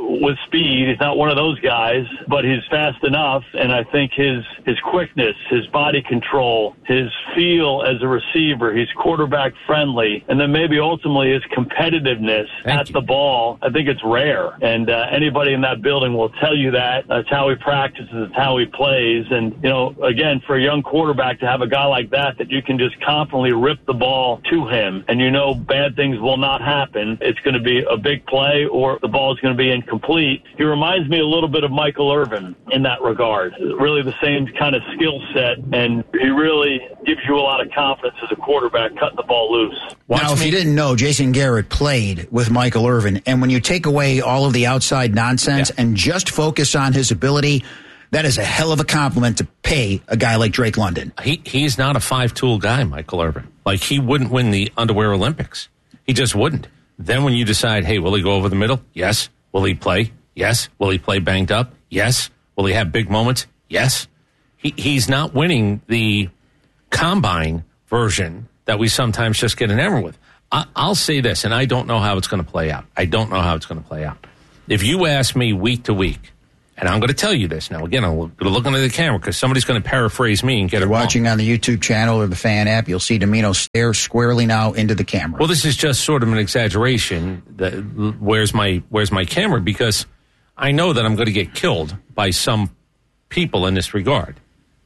with speed. He's not one of those guys, but he's fast enough. And I think his, his quickness, his body control, his feel as a receiver, he's quarterback friendly. And then maybe ultimately his competitiveness Thank at you. the ball. I think it's rare. And uh, anybody in that building will tell you that. That's how he practices. It's how he plays. And, you know, again, for a young quarterback to have a guy like that, that you can just confidently rip the ball to him and you know bad things will not happen. It's going to be a big play or the ball is going to be incomplete. He reminds me a little bit of Michael Irvin in that regard. Really the same kind of skill set, and he really gives you a lot of confidence as a quarterback cutting the ball loose. Watch now, if me. you didn't know, Jason Garrett played with Michael Irvin, and when you take away all of the outside nonsense yeah. and just focus on his ability, that is a hell of a compliment to pay a guy like Drake London. He He's not a five-tool guy, Michael Irvin. Like, he wouldn't win the underwear Olympics. He just wouldn't. Then when you decide, hey, will he go over the middle? Yes. Will he play? Yes. Will he play banged up? Yes. Will he have big moments? Yes. He He's not winning the combine version that we sometimes just get enamored with. I, I'll say this, and I don't know how it's going to play out. I don't know how it's going to play out. If you ask me week to week, and I'm going to tell you this now. Again, I'm going to look into the camera because somebody's going to paraphrase me and get You're it wrong. Watching on the YouTube channel or the fan app, you'll see Domino stare squarely now into the camera. Well, this is just sort of an exaggeration. That, where's my Where's my camera? Because I know that I'm going to get killed by some people in this regard.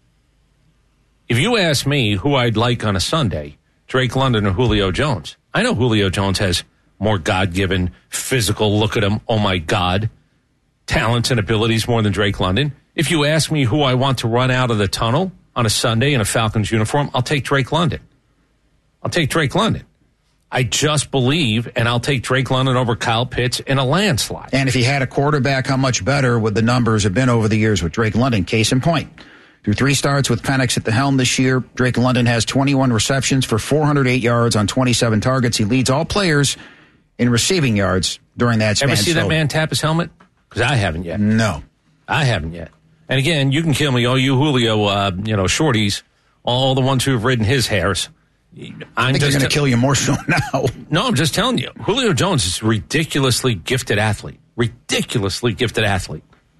If you ask me who I'd like on a Sunday, Drake London or Julio Jones, I know Julio Jones has more God-given physical, look at him, oh my God, talents and abilities more than Drake London. If you ask me who I want to run out of the tunnel on a Sunday in a Falcons uniform, I'll take Drake London. I'll take Drake London. I just believe, and I'll take Drake London over Kyle Pitts in a landslide. And if he had a quarterback, how much better would the numbers have been over the years with Drake London? Case in point. Through three starts with Penix at the helm this year, Drake London has twenty-one receptions for four hundred eight yards on twenty-seven targets. He leads all players in receiving yards during that span. Ever see so, that man tap his helmet? Because I haven't yet. No. I haven't yet. And again, you can kill me, oh, you Julio, uh, you know, shorties, all the ones who have ridden his hairs. I'm I think just they're going to kill you more so now. No, I'm just telling you. Julio Jones is a ridiculously gifted athlete. Ridiculously gifted athlete.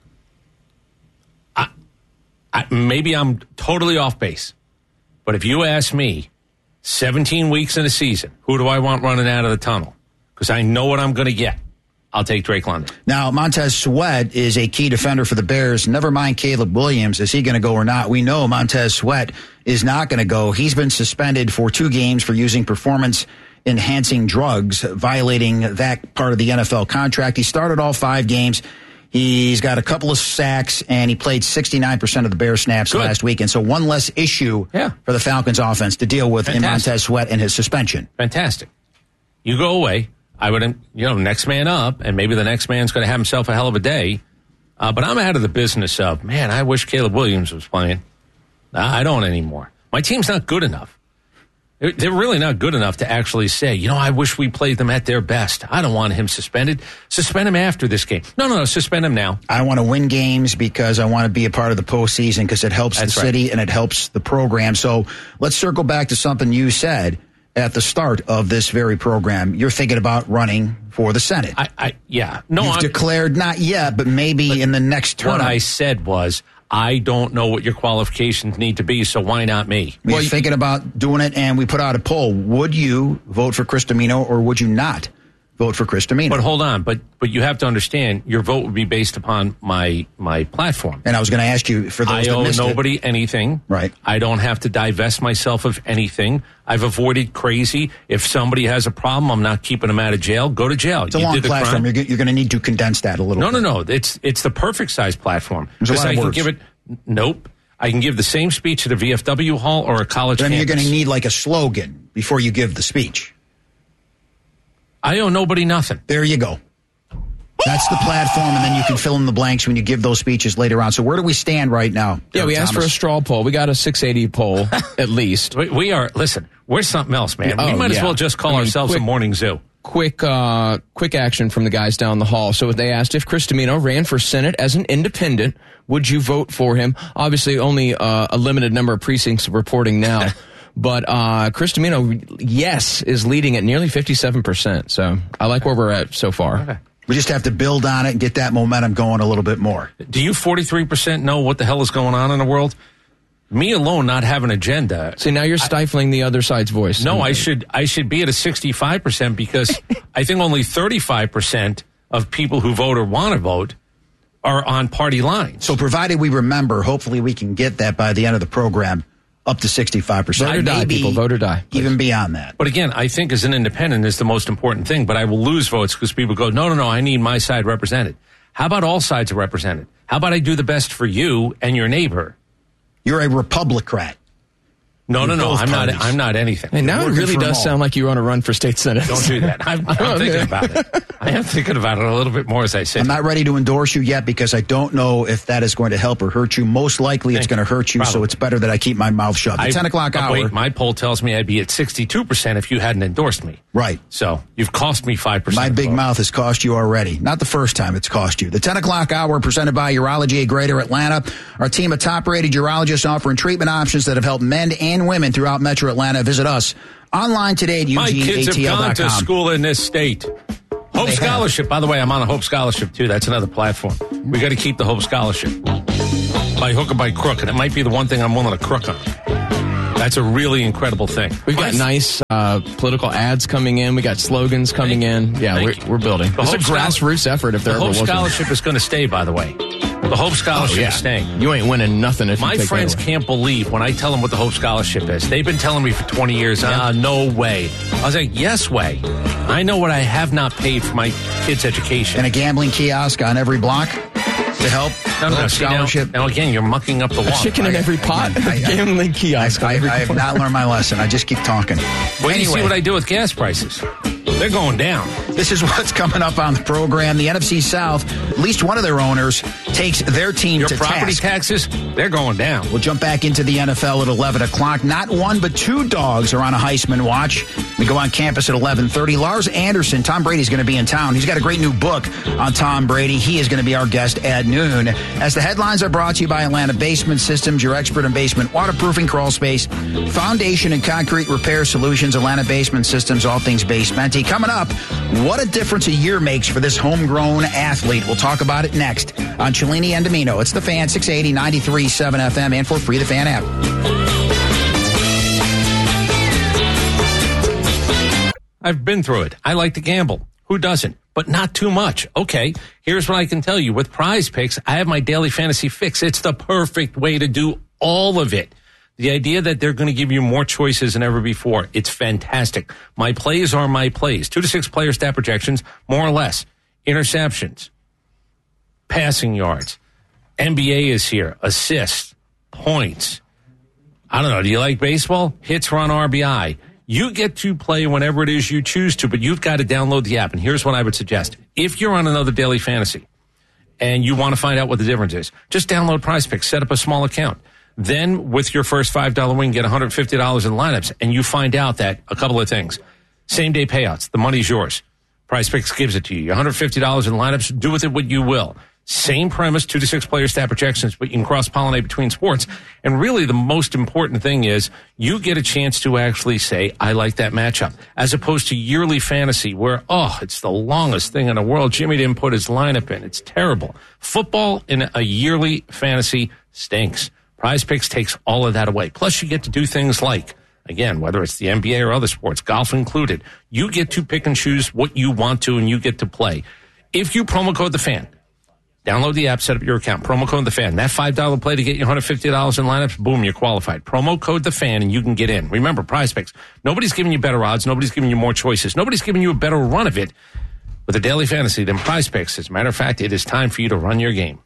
I, I, maybe I'm totally off base. But if you ask me, seventeen weeks in a season, who do I want running out of the tunnel? Because I know what I'm going to get. I'll take Drake London. Now, Montez Sweat is a key defender for the Bears. Never mind Caleb Williams. Is he going to go or not? We know Montez Sweat is not going to go. He's been suspended for two games for using performance-enhancing drugs, violating that part of the N F L contract. He started all five games. He's got a couple of sacks, and he played sixty-nine percent of the Bears snaps Good. last week. And so one less issue yeah. for the Falcons offense to deal with Fantastic. in Montez Sweat and his suspension. Fantastic. You go away. I would, you know, next man up, and maybe the next man's going to have himself a hell of a day. Uh, but I'm out of the business of, man, I wish Caleb Williams was playing. I don't anymore. My team's not good enough. They're really not good enough to actually say, you know, I wish we played them at their best. I don't want him suspended. Suspend him after this game. No, no, no, suspend him now. I want to win games because I want to be a part of the postseason because it helps That's the right. city and it helps the program. So let's circle back to something you said at the start of this very program. You're thinking about running for the Senate. I, I yeah. No, You've I'm, declared not yet, but maybe but in the next term. What I said was, I don't know what your qualifications need to be, so why not me? We're well, thinking about doing it, and we put out a poll. Would you vote for Chris Domino, or would you not vote for Chris Domino? But hold on. But but you have to understand, your vote would be based upon my my platform. And I was going to ask you, for those I that missed owe nobody it, anything. Right. I don't have to divest myself of anything. I've avoided crazy. If somebody has a problem, I'm not keeping them out of jail. Go to jail. It's a you long did the platform. crime. You're, you're going to need to condense that a little no, bit. No, no, no. It's, it's the perfect size platform. There's a lot I of can words. give it, nope. I can give the same speech at a V F W hall or a college Then campus. you're going to need like a slogan before you give the speech. I owe nobody nothing. There you go. That's the platform, and then you can fill in the blanks when you give those speeches later on. So where do we stand right now? Yeah, we Thomas? asked for a straw poll. We got a six eighty poll, at least. We, we are, listen, we're something else, man. Oh, we might yeah. as well just call I mean, ourselves quick, a morning zoo. Quick, uh, quick action from the guys down the hall. So they asked if Chris Domino ran for Senate as an independent, would you vote for him? Obviously, only uh, a limited number of precincts reporting now. But uh, Chris Domino, yes, is leading at nearly fifty-seven percent. So I like where we're at so far. Okay. We just have to build on it and get that momentum going a little bit more. Do you forty-three percent know what the hell is going on in the world? Me alone not have an agenda. See, now you're stifling I, the other side's voice. No, I should I should be at a sixty-five percent because I think only thirty-five percent of people who vote or want to vote are on party lines. So provided we remember, hopefully we can get that by the end of the program up to sixty-five percent. Vote or die, people. Vote or die. Please. Even beyond that. But again, I think as an independent is the most important thing, but I will lose votes because people go, no, no, no, I need my side represented. How about all sides are represented? How about I do the best for you and your neighbor? You're a Republicrat. No, no, no. I'm parties. not. I'm not anything. Hey, now it really does sound like you're on a run for state senate. Don't do that. I'm, I'm thinking about it. I am thinking about it a little bit more as I say. I'm not ready to endorse you yet because I don't know if that is going to help or hurt you. Most likely, it's going to hurt you. Probably. So it's better that I keep my mouth shut. The I, ten o'clock hour. Wait, my poll tells me I'd be at sixty-two percent if you hadn't endorsed me. Right. So you've cost me five percent. My big vote. mouth has cost you already. Not the first time it's cost you. The ten o'clock hour presented by Urology of Greater Atlanta. Our team of top-rated urologists offering treatment options that have helped men and women throughout Metro Atlanta. Visit us online today at U G A T L dot com. My kids have gone to school in this state. Hope they Scholarship. Have. By the way, I'm on a Hope Scholarship, too. That's another platform. We got to keep the Hope Scholarship. By hook or by crook. And it might be the one thing I'm willing to crook on. That's a really incredible thing. We've got nice uh, political ads coming in. We got slogans coming in. Yeah, we're, we're building. It's a grassroots effort if there ever was one. The Hope Scholarship is going to stay, by the way. The Hope Scholarship oh, yeah. is staying. You ain't winning nothing if My you take friends can't believe when I tell them what the Hope Scholarship is. They've been telling me for twenty years, ah, no way. I was like, yes way. I know what I have not paid for my kids' education. And a gambling kiosk on every block to help. No, no, no. Scholarship. Now, now, again, you're mucking up the water. A chicken in every pot. I, I, gambling kiosk. I, I, I have not learned my lesson. I just keep talking. Wait anyway. You see what I do with gas prices. They're going down. This is what's coming up on the program. The N F C South, at least one of their owners, takes their team Your to property task. taxes, they're going down. We'll jump back into the N F L at eleven o'clock. Not one, but two dogs are on a Heisman watch. We go on campus at eleven thirty. Lars Anderson, Tom Brady's going to be in town. He's got a great new book on Tom Brady. He is going to be our guest at noon. As the headlines are brought to you by Atlanta Basement Systems, your expert in basement waterproofing, crawl space, foundation and concrete repair solutions. Atlanta Basement Systems, all things basementy. Coming up, what a difference a year makes for this homegrown athlete. We'll talk about it next on Cellini and Domino. It's The Fan, six eighty, ninety-three point seven F M, and for free, The Fan app. I've been through it. I like to gamble. Who doesn't? But not too much. Okay, here's what I can tell you. With Prize Picks, I have my daily fantasy fix. It's the perfect way to do all of it. The idea that they're going to give you more choices than ever before, it's fantastic. My plays are my plays. Two to six player stat projections, more or less. Interceptions, passing yards. N B A is here. Assists, points. I don't know. Do you like baseball? Hits, run, R B I. You get to play whenever it is you choose to, but you've got to download the app. And here's what I would suggest. If you're on another daily fantasy and you want to find out what the difference is, just download Prize Picks, set up a small account. Then with your first five dollars win, get one hundred fifty dollars in lineups, and you find out that a couple of things. Same day payouts. The money's yours. Prize Picks gives it to you. one hundred fifty dollars in lineups. Do with it what you will. Same premise, two to six player stat projections, but you can cross-pollinate between sports. And really the most important thing is you get a chance to actually say, I like that matchup, as opposed to yearly fantasy where, oh, it's the longest thing in the world. Jimmy didn't put his lineup in. It's terrible. Football in a yearly fantasy stinks. Prize Picks takes all of that away. Plus you get to do things like, again, whether it's the N B A or other sports, golf included, you get to pick and choose what you want to and you get to play. If you promo code the fan, download the app, set up your account, promo code the fan. That five dollars play to get you one hundred fifty dollars in lineups, boom, you're qualified. Promo code the fan and you can get in. Remember, Prize Picks. Nobody's giving you better odds. Nobody's giving you more choices. Nobody's giving you a better run of it with a daily fantasy than Prize Picks. As a matter of fact, it is time for you to run your game.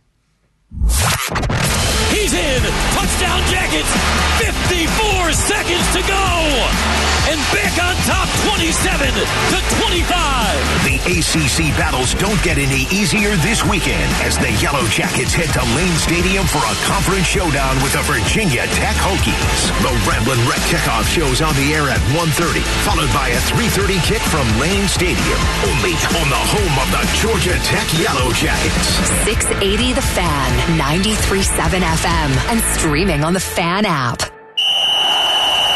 He's in. Touchdown Jackets. fifty-four seconds to go. And back on top twenty-seven to twenty-five. The A C C battles don't get any easier this weekend as the Yellow Jackets head to Lane Stadium for a conference showdown with the Virginia Tech Hokies. The Ramblin' Wreck kickoff shows on the air at one thirty, followed by a three thirty kick from Lane Stadium. Only on the home of the Georgia Tech Yellow Jackets. six eighty The Fan, ninety-three point seven F M, and streaming on the Fan app.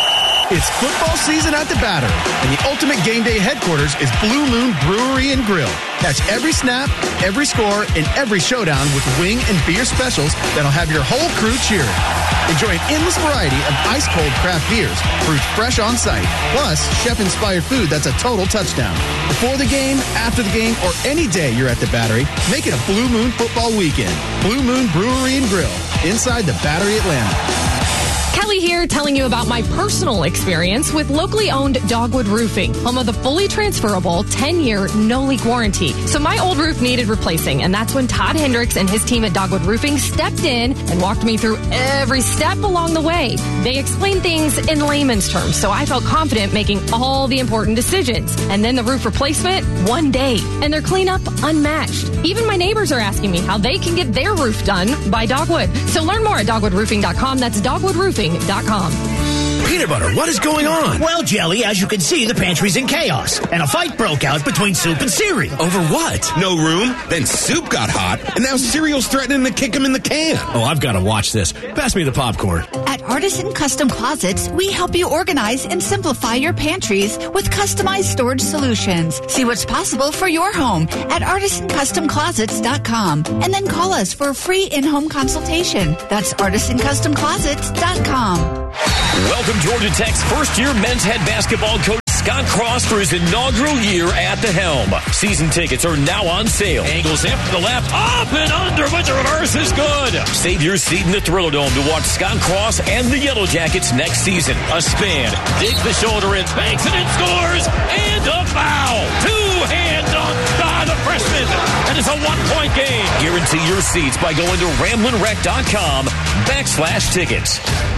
It's football season at the Battery, and the ultimate game day headquarters is Blue Moon Brewery and Grill. Catch every snap, every score, and every showdown with wing and beer specials that'll have your whole crew cheering. Enjoy an endless variety of ice-cold craft beers, brewed fresh on site, plus chef-inspired food that's a total touchdown. Before the game, after the game, or any day you're at the Battery, make it a Blue Moon football weekend. Blue Moon Brewery and Grill, inside the Battery Atlanta. Kelly here telling you about my personal experience with locally owned Dogwood Roofing, home of the fully transferable ten-year no-leak warranty. So my old roof needed replacing, and that's when Todd Hendricks and his team at Dogwood Roofing stepped in and walked me through every step along the way. They explained things in layman's terms, so I felt confident making all the important decisions. And then the roof replacement, one day, and their cleanup unmatched. Even my neighbors are asking me how they can get their roof done by Dogwood. So learn more at dogwood roofing dot com. That's dogwood roofing dot com. Peanut butter, what is going on? Well, Jelly, as you can see, the pantry's in chaos, and a fight broke out between Soup and Siri. Over what? No room? Then Soup got hot, and now Cereal's threatening to kick him in the can. Oh, I've got to watch this. Pass me the popcorn. At Artisan Custom Closets, we help you organize and simplify your pantries with customized storage solutions. See what's possible for your home at artisan custom closets dot com, and then call us for a free in-home consultation. That's artisan custom closets dot com. Welcome Georgia Tech's first-year men's head basketball coach Scott Cross for his inaugural year at the helm. Season tickets are now on sale. Angles in from the left, up and under, but the reverse is good. Save your seat in the Thriller Dome to watch Scott Cross and the Yellow Jackets next season. A span, digs the shoulder in, banks it in, scores, and a foul. Two-hand dunk by the freshman, and it's a one-point game. Guarantee your seats by going to ramblinrec.com backslash tickets.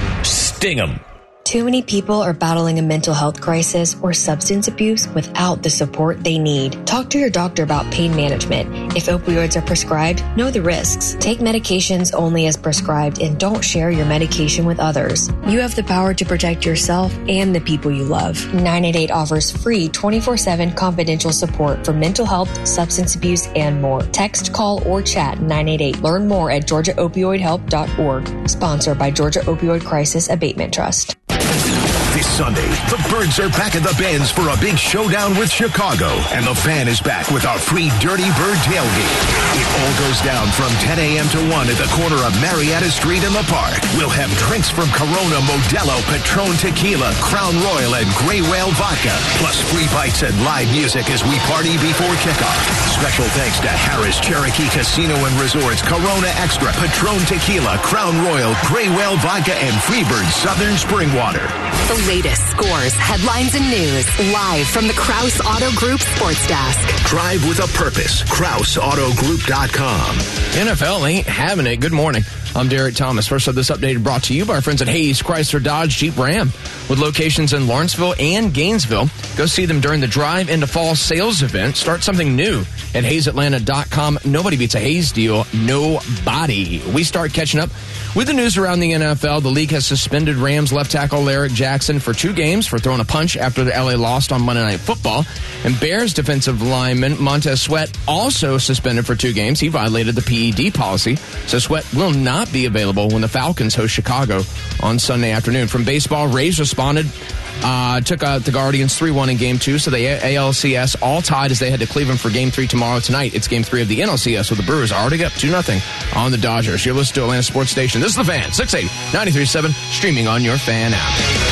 Sting 'em. Too many people are battling a mental health crisis or substance abuse without the support they need. Talk to your doctor about pain management. If opioids are prescribed, know the risks. Take medications only as prescribed and don't share your medication with others. You have the power to protect yourself and the people you love. nine eight eight offers free twenty-four seven confidential support for mental health, substance abuse, and more. Text, call, or chat nine eight eight. Learn more at georgia opioid help dot org. Sponsored by Georgia Opioid Crisis Abatement Trust. This Sunday, the Birds are back at the Benz for a big showdown with Chicago, and the Fan is back with our free Dirty Bird tailgate. It all goes down from ten a.m. to one at the corner of Marietta Street in the park. We'll have drinks from Corona, Modelo, Patron Tequila, Crown Royal, and Gray Whale Vodka, plus free bites and live music as we party before kickoff. Special thanks to Harris Cherokee Casino and Resorts, Corona Extra, Patron Tequila, Crown Royal, Gray Whale Vodka, and Freebird Southern Spring Water. The latest scores, headlines, and news live from the Krause Auto Group Sports Desk. Drive with a purpose. Krause Auto Group dot com. N F L ain't having it. Good morning. I'm Derek Thomas. First of this update brought to you by our friends at Hayes Chrysler Dodge Jeep Ram with locations in Lawrenceville and Gainesville. Go see them during the Drive into Fall sales event. Start something new at hayes atlanta dot com. Nobody beats a Hayes deal. Nobody. We start catching up with the news around the N F L. The league has suspended Rams left tackle Larry Jackson for two games for throwing a punch after the L A lost on Monday Night Football. And Bears defensive lineman Montez Sweat also suspended for two games. He violated the P E D policy, so Sweat will not be available when the Falcons host Chicago on Sunday afternoon. From baseball, Rays responded, uh, took out the Guardians three one in game two, so the A L C S all tied as they head to Cleveland for game three tomorrow. Tonight, it's game three of the N L C S, so the Brewers are already up two nothing on the Dodgers. You're listening to Atlanta Sports Station. This is The Fan, six eighty, ninety-three point seven, streaming on your Fan app.